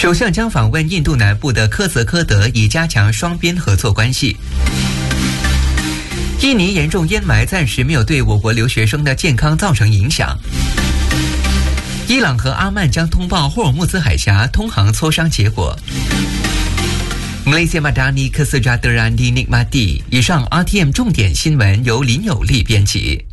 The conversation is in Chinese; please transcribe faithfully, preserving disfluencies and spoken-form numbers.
首相将访问印度南部的科泽科德，以加强双边合作关系。印尼严重烟霾暂时没有对我国留学生的健康造成影响。伊朗和阿曼将通报霍尔木兹海峡通航磋商结果。Malaysia Madani Kesejahteraan di Nikmati。以上 R T M 重点新闻由林有利编辑。